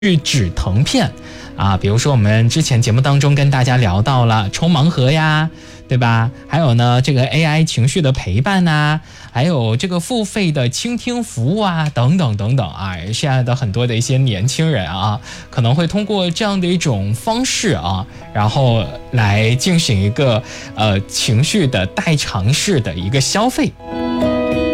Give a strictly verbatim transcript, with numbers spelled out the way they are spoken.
止疼片啊，比如说我们之前节目当中跟大家聊到了抽盲盒呀，对吧？还有呢，这个 A I 情绪的陪伴呐，还有这个付费的倾听服务啊，等等等等啊，现在的很多的一些年轻人啊，可能会通过这样的一种方式啊，然后来进行一个呃情绪的代偿式的一个消费。